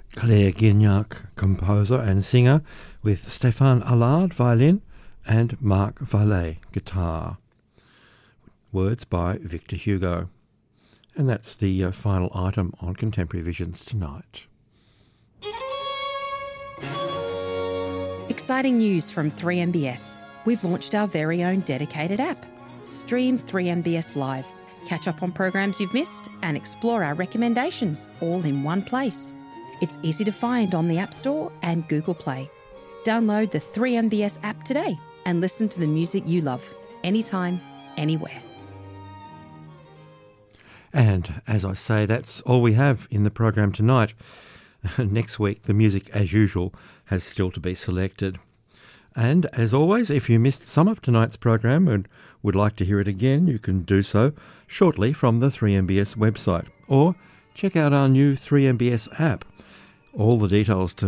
Claire Guignac, composer and singer, with Stéphane Allard, violin, and Marc Vallet, guitar. Words by Victor Hugo. And that's the final item on Contemporary Visions tonight. Exciting news from 3MBS. We've launched our very own dedicated app. Stream 3MBS Live. Catch up on programs you've missed and explore our recommendations all in one place. It's easy to find on the App Store and Google Play. Download the 3MBS app today and listen to the music you love, anytime, anywhere. And as I say, that's all we have in the program tonight. Next week, the music, as usual, has still to be selected. And as always, if you missed some of tonight's program and would like to hear it again, you can do so shortly from the 3MBS website, or check out our new 3MBS app. All the details to